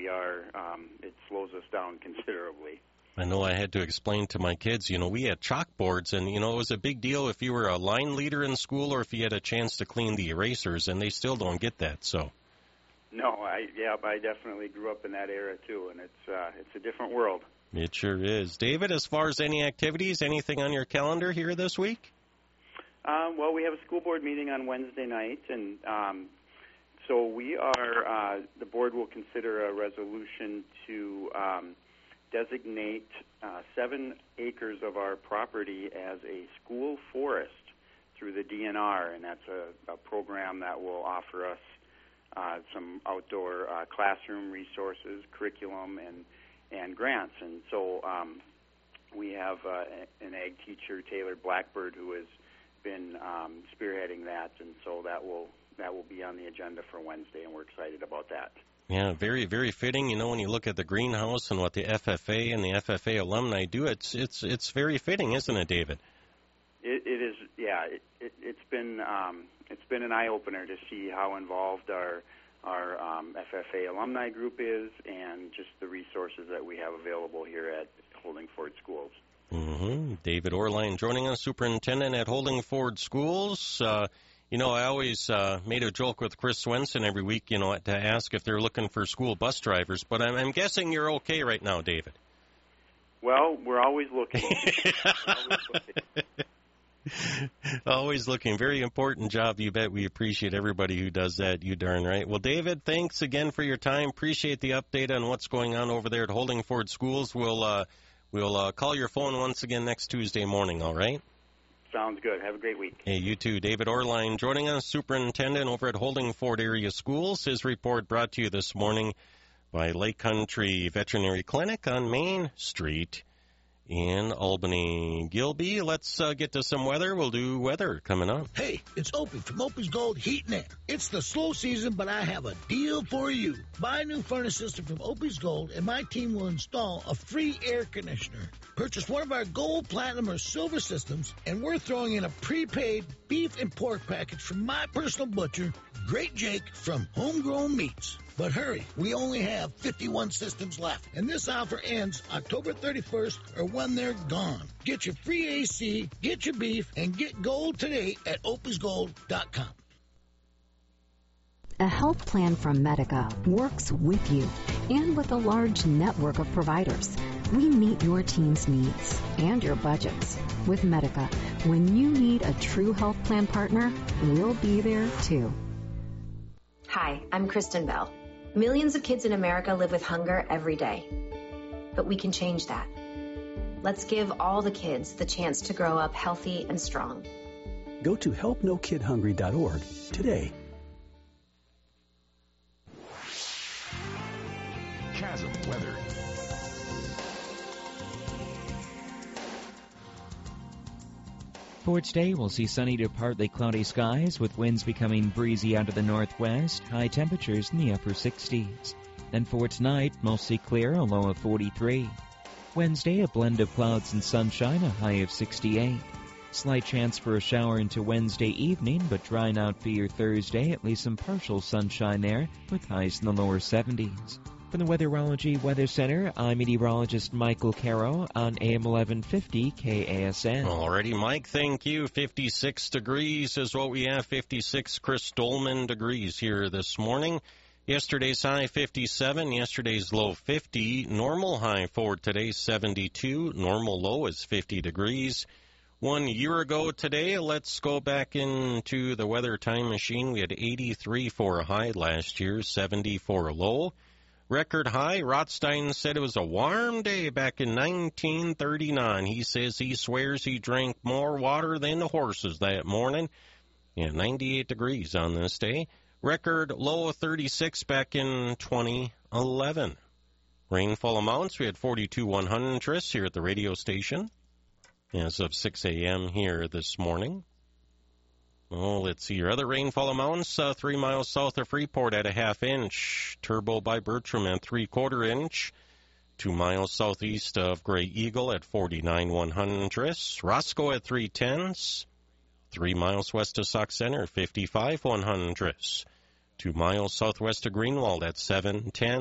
it slows us down considerably. I know I had to explain to my kids, we had chalkboards, and, it was a big deal if you were a line leader in school or if you had a chance to clean the erasers, and they still don't get that, so. No, I definitely grew up in that era, too, and it's a different world. It sure is. David, as far as any activities, anything on your calendar here this week? Well, we have a school board meeting on Wednesday night, and so we are, the board will consider a resolution to designate 7 acres of our property as a school forest through the DNR, and that's a program that will offer us some outdoor classroom resources, curriculum, and grants. And so we have an ag teacher, Taylor Blackbird, who has been spearheading that, and so that will be on the agenda for Wednesday, and we're excited about that. Yeah, very, very fitting. When you look at the greenhouse and what the FFA and the FFA alumni do, it's very fitting, isn't it, David? It is. Yeah, it's been an eye opener to see how involved our FFA alumni group is, and just the resources that we have available here at Holdingford Schools. Mm-hmm. David Orline joining us, superintendent at Holdingford Schools. I always made a joke with Chris Swenson every week, to ask if they're looking for school bus drivers. But I'm guessing you're okay right now, David. Well, we're always looking. Always looking. Very important job, you bet. We appreciate everybody who does that, you darn right. Well, David, thanks again for your time. Appreciate the update on what's going on over there at Holdingford Schools. We'll call your phone once again next Tuesday morning, all right? Sounds good. Have a great week. Hey, you too. David Orline joining us, superintendent over at Holdingford Area Schools. His report brought to you this morning by Lake Country Veterinary Clinic on Main Street in Albany. Gilby, let's get to some weather. We'll do weather coming up. Hey, it's Opie from Opie's Gold Heat and Air. It's the slow season, but I have a deal for you. Buy a new furnace system from Opie's Gold, and my team will install a free air conditioner. Purchase one of our gold, platinum, or silver systems, and we're throwing in a prepaid beef and pork package from my personal butcher, Great Jake from Homegrown Meats. But hurry, we only have 51 systems left, and this offer ends October 31st or when they're gone. Get your free AC, get your beef, and get gold today at opiesgold.com. A health plan from Medica works with you and with a large network of providers. We meet your team's needs and your budgets. With Medica, when you need a true health plan partner, we'll be there too. Hi, I'm Kristen Bell. Millions of kids in America live with hunger every day. But we can change that. Let's give all the kids the chance to grow up healthy and strong. Go to helpnokidhungry.org today. Chasm weather. For today, we'll see sunny to partly cloudy skies with winds becoming breezy out of the northwest, high temperatures in the upper 60s. Then for tonight, mostly clear, a low of 43. Wednesday, a blend of clouds and sunshine, a high of 68. Slight chance for a shower into Wednesday evening, but drying out for your Thursday, at least some partial sunshine there, with highs in the lower 70s. From the Weatherology Weather Center, I'm meteorologist Michael Caro on AM 1150 KASN. Alrighty, Mike, thank you. 56 degrees is what we have. 56 Chris Dolman degrees here this morning. Yesterday's high 57, yesterday's low 50. Normal high for today 72. Normal low is 50 degrees. 1 year ago today, let's go back into the weather time machine. We had 83 for a high last year, 70 for a low. Record high, Rothstein said it was a warm day back in 1939. He says he swears he drank more water than the horses that morning. Yeah, 98 degrees on this day. Record low of 36 back in 2011. Rainfall amounts, we had 42 100ths here at the radio station as of 6 a.m. here this morning. Oh, let's see your other rainfall amounts. 3 miles south of Freeport at a half inch. Turbo by Bertram at 3/4 inch. 2 miles southeast of Gray Eagle at 49 100ths. Roscoe at 3/10. 3 miles west of Sauk Center, 55 100ths. 2 miles southwest of Greenwald at 7/10.